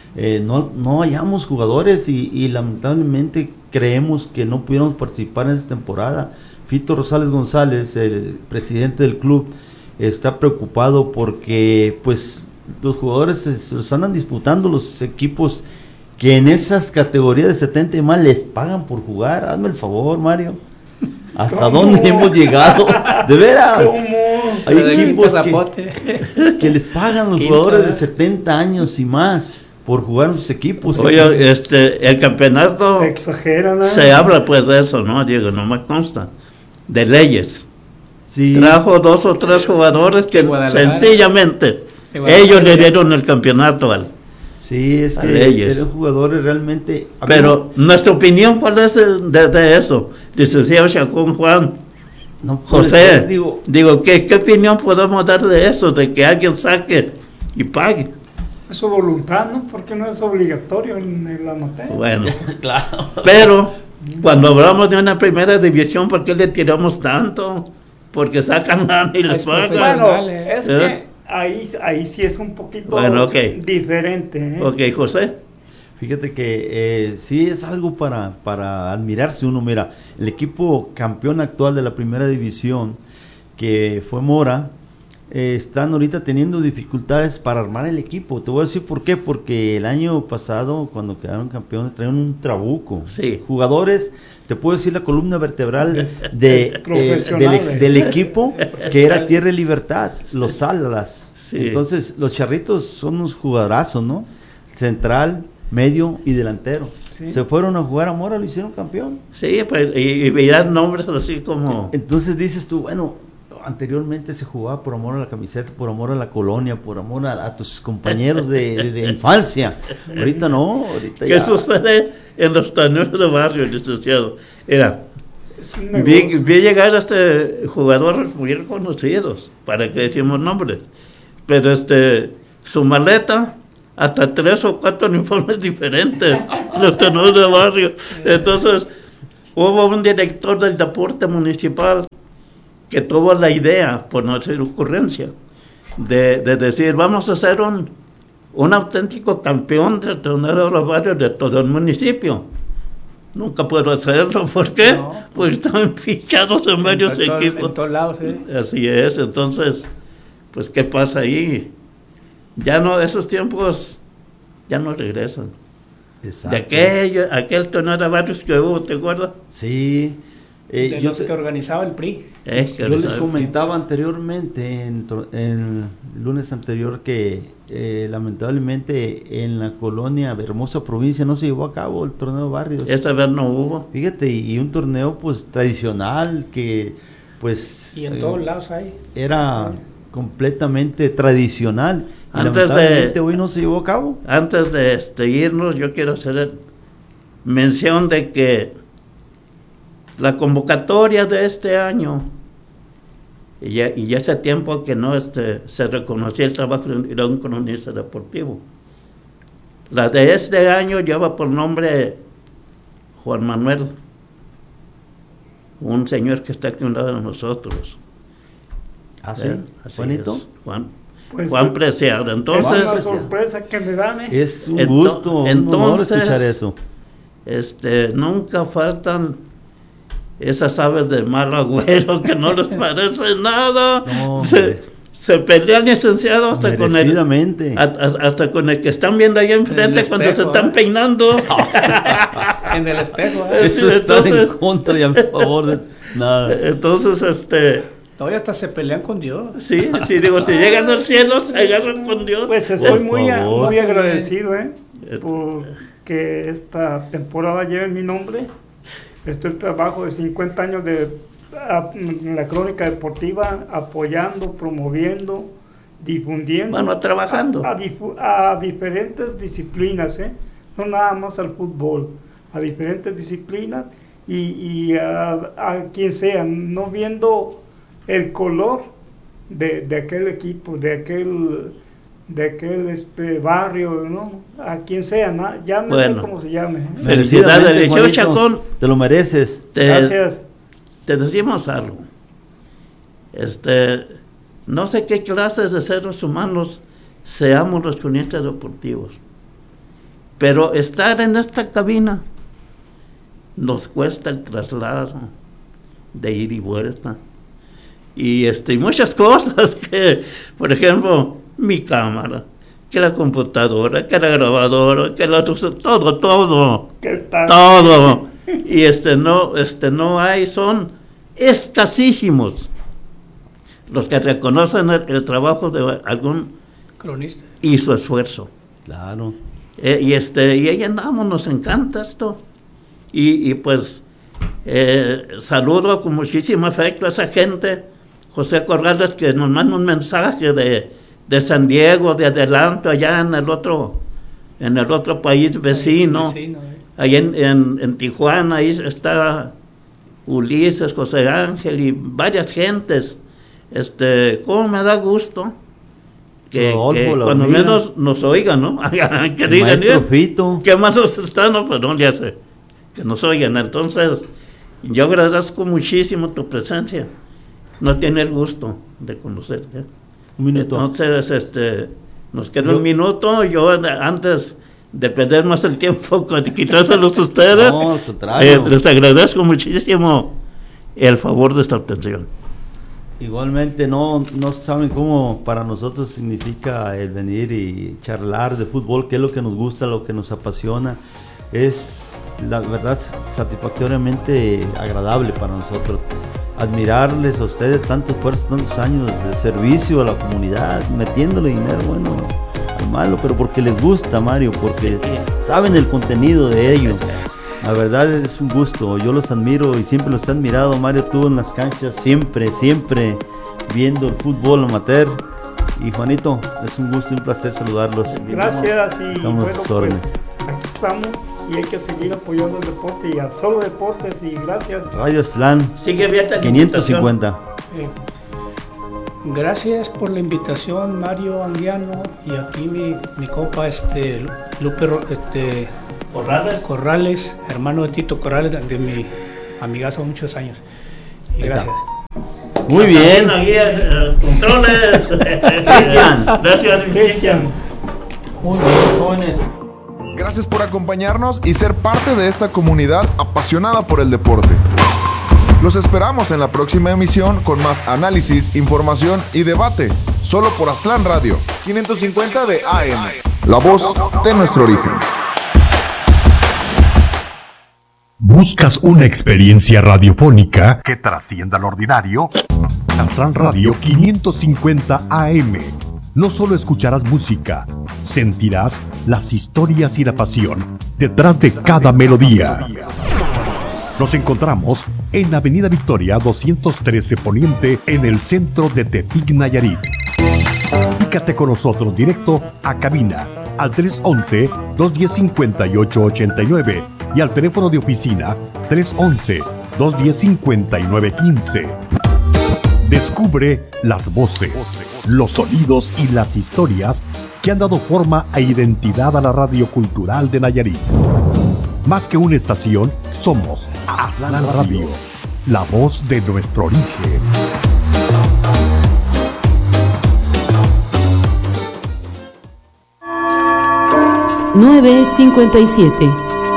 no hallamos jugadores y lamentablemente creemos que no pudiéramos participar en esta temporada. Fito Rosales González, el presidente del club, está preocupado porque pues los jugadores se los andan disputando los equipos que en esas categorías de 70 y más les pagan por jugar. Hazme el favor, Mario. ¿Hasta dónde hemos llegado? De veras. Hay equipos que les pagan los jugadores de 70 años y más por jugar en sus equipos. Oye, el campeonato exageran, se habla pues de eso, ¿no, Diego? No me consta. De leyes. Sí. Trajo 2 o 3 jugadores que sencillamente ellos le dieron el campeonato al. Sí, es que eran jugadores realmente. Pero nuestra opinión, ¿cuál es de eso? Licenciado Chacón Juan, José, digo, ¿qué opinión podemos dar de eso? De que alguien saque y pague. Es su voluntad, ¿no? Porque no es obligatorio en la materia. Bueno, claro. Pero cuando hablamos de una primera división, ¿por qué le tiramos tanto? Porque sacan nada y les pagan. Bueno, es que ahí sí es un poquito diferente. Ok, José. Fíjate que sí es algo para admirarse uno. Mira, el equipo campeón actual de la primera división, que fue Mora, están ahorita teniendo dificultades para armar el equipo. Te voy a decir por qué. Porque el año pasado, cuando quedaron campeones, traían un trabuco. Sí. Jugadores, te puedo decir la columna vertebral del equipo, que era Tierra y Libertad, los Salas. Sí. Entonces, los Charritos son unos jugadorazos, ¿no? Central, medio y delantero. Sí. Se fueron a jugar a Mora, lo hicieron campeón. Sí, pues, y veían nombres así como. Entonces dices tú, bueno, anteriormente se jugaba por amor a la camiseta, por amor a la colonia, por amor a tus compañeros de infancia. Ahorita no, ahorita ¿qué sucede en los torneos de barrio, licenciado? Vi llegar jugadores muy reconocidos, para que decimos nombres, pero su maleta, hasta 3 o 4 uniformes diferentes, los torneos de barrio. Entonces, hubo un director del deporte municipal que tuvo la idea, por no decir ocurrencia, de decir, vamos a hacer un auténtico campeón del torneo de los barrios de todo el municipio. Nunca puedo hacerlo, ¿por qué? No. Porque estaban fichados en varios equipos. En todos lados, ¿eh? Así es, entonces, pues, ¿qué pasa ahí? Ya no, esos tiempos ya no regresan. Exacto. De aquel torneo de barrios que hubo, ¿te acuerdas? Sí. De los que organizaba el PRI. Yo les comentaba anteriormente, en el lunes anterior, que lamentablemente en la colonia Hermosa Provincia no se llevó a cabo el torneo de barrios. Esta vez no hubo. Fíjate, y un torneo pues tradicional que pues... Y en todos lados hay. Era completamente tradicional. Y lamentablemente hoy no se llevó a cabo. Antes de irnos, yo quiero hacer mención de que la convocatoria de este año, y ya hace tiempo que no se reconocía el trabajo de un cronista deportivo. La de este año lleva por nombre Juan Manuel, un señor que está aquí a un lado de nosotros. ¿Ah, sí? ¿Juanito? Juan Preciado. Entonces, es una sorpresa que me dan, Es un gusto, un honor escuchar eso. Nunca faltan esas aves de mal agüero que no les parece nada. No, se pelean, licenciado, hasta con el que están viendo ahí enfrente cuando espejo, se están peinando. En el espejo. Eso está en contra y a favor de nada. Entonces, todavía hasta se pelean con Dios. Sí, digo, si llegan al cielo, se agarran con Dios. Pues estoy muy agradecido, porque esta temporada lleve mi nombre. El trabajo de 50 años en la crónica deportiva, apoyando, promoviendo, difundiendo. Bueno, trabajando. A diferentes disciplinas, no nada más al fútbol, a diferentes disciplinas y a quien sea, no viendo el color de aquel equipo, de aquel barrio, ¿no? A quien sea, ¿no? Llámese como se llame. Felicidades, Liceo Chacón. Te lo mereces. Gracias. Te decimos algo. No sé qué clases de seres humanos seamos los cronistas deportivos, pero estar en esta cabina nos cuesta el traslado de ir y vuelta. Y muchas cosas que, por ejemplo, mi cámara, que la computadora, que la grabadora, que la todo. Y no hay, son escasísimos los que reconocen el trabajo de algún cronista y su esfuerzo. Claro. Y ahí andamos, nos encanta esto. Y pues saludo con muchísimo afecto a esa gente, José Corrales, que nos manda un mensaje de San Diego, de adelanto, allá en el otro país vecino. Ahí en Tijuana, ahí está Ulises, José Ángel y varias gentes. Cómo me da gusto que cuando menos nos oigan, ¿no? Que digan, qué malos están, ¿no? Pero ya sé, que nos oigan. Entonces, yo agradezco muchísimo tu presencia. No tiene el gusto de conocerte. Un minuto. Entonces, nos queda un minuto. Yo, antes de perder más el tiempo, quitárselos a ustedes, les agradezco muchísimo el favor de esta atención. Igualmente, no saben cómo para nosotros significa el venir y charlar de fútbol, que es lo que nos gusta, lo que nos apasiona. Es, la verdad, satisfactoriamente agradable para nosotros. Admirarles a ustedes tanto esfuerzo, tantos años de servicio a la comunidad, metiéndole dinero, bueno, al malo, pero porque les gusta, Mario, porque saben el contenido de ello. La verdad es un gusto, yo los admiro y siempre los he admirado, Mario, tú en las canchas, siempre viendo el fútbol amateur. Y Juanito, es un gusto y un placer saludarlos. Gracias y estamos bueno, pues, aquí estamos. Y hay que seguir apoyando el deporte y a Solo Deportes, y gracias. Radio Aztlán, sigue abierta 550. Gracias por la invitación, Mario Anguiano, y aquí mi compa Lupe Corrales, hermano de Tito Corrales, de mi amigazo muchos años. Y gracias. Muy bien. Controles. Gracias, Cristian. Muy bien, jóvenes. Gracias por acompañarnos y ser parte de esta comunidad apasionada por el deporte. Los esperamos en la próxima emisión con más análisis, información y debate, solo por Aztlán Radio, 550 de AM, la voz de nuestro origen. ¿Buscas una experiencia radiofónica que trascienda lo ordinario? Aztlán Radio 550 AM. No solo escucharás música, sentirás las historias y la pasión detrás de cada melodía. Nos encontramos en Avenida Victoria 213 Poniente, en el centro de Tepic, Nayarit. Comunícate con nosotros directo a cabina al 311-210-5889 y al teléfono de oficina 311-210-5915. Descubre las voces, los sonidos y las historias que han dado forma e identidad a la radio cultural de Nayarit. Más que una estación, somos Aztlán Radio, la voz de nuestro origen. (9:57).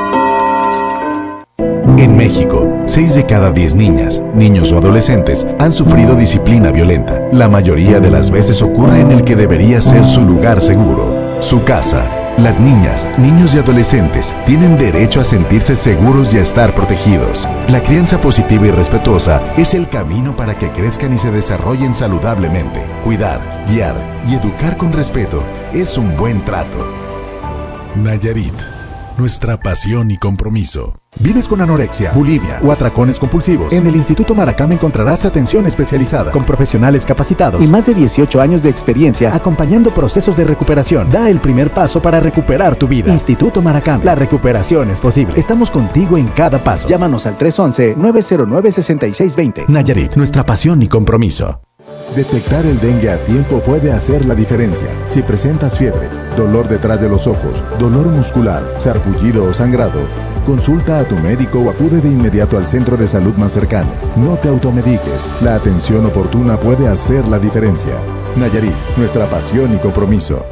En México, 6 de cada 10 niñas, niños o adolescentes han sufrido disciplina violenta. La mayoría de las veces ocurre en el que debería ser su lugar seguro, su casa. Las niñas, niños y adolescentes tienen derecho a sentirse seguros y a estar protegidos. La crianza positiva y respetuosa es el camino para que crezcan y se desarrollen saludablemente. Cuidar, guiar y educar con respeto es un buen trato. Nayarit, nuestra pasión y compromiso. ¿Vives con anorexia, bulimia o atracones compulsivos? En el Instituto Maracama encontrarás atención especializada con profesionales capacitados y más de 18 años de experiencia acompañando procesos de recuperación. Da el primer paso para recuperar tu vida. Instituto Maracama, la recuperación es posible. Estamos contigo en cada paso. Llámanos al 311-909-6620. Nayarit, nuestra pasión y compromiso. Detectar el dengue a tiempo puede hacer la diferencia. Si presentas fiebre, dolor detrás de los ojos, dolor muscular, sarpullido o sangrado, consulta a tu médico o acude de inmediato al centro de salud más cercano. No te automediques. La atención oportuna puede hacer la diferencia. Nayarit, nuestra pasión y compromiso.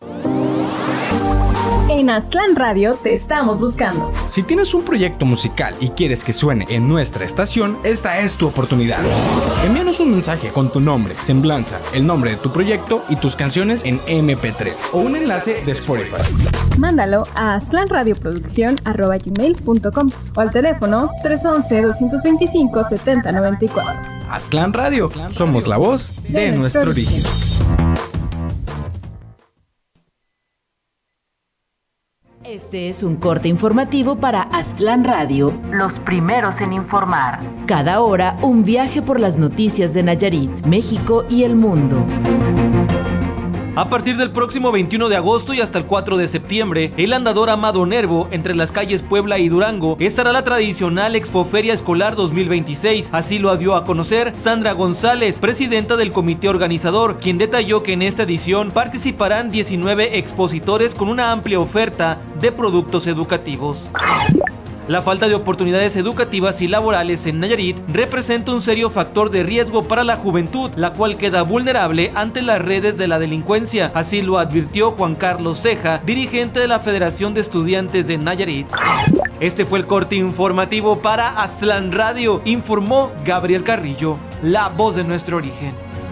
En Aztlán Radio te estamos buscando. Si tienes un proyecto musical y quieres que suene en nuestra estación, esta es tu oportunidad. Envíanos un mensaje con tu nombre, semblanza, el nombre de tu proyecto y tus canciones en MP3 o un enlace de Spotify. Mándalo a aztlanradioproducción@gmail.com o al teléfono 311-225-7094. Aztlán Radio, somos la voz de nuestro origen. Este es un corte informativo para Aztlán Radio, los primeros en informar. Cada hora, un viaje por las noticias de Nayarit, México y el mundo. A partir del próximo 21 de agosto y hasta el 4 de septiembre, el andador Amado Nervo, entre las calles Puebla y Durango, estará la tradicional Expoferia Escolar 2026. Así lo dio a conocer Sandra González, presidenta del comité organizador, quien detalló que en esta edición participarán 19 expositores con una amplia oferta de productos educativos. La falta de oportunidades educativas y laborales en Nayarit representa un serio factor de riesgo para la juventud, la cual queda vulnerable ante las redes de la delincuencia. Así lo advirtió Juan Carlos Ceja, dirigente de la Federación de Estudiantes de Nayarit. Este fue el corte informativo para Aztlán Radio, informó Gabriel Carrillo, la voz de nuestro origen.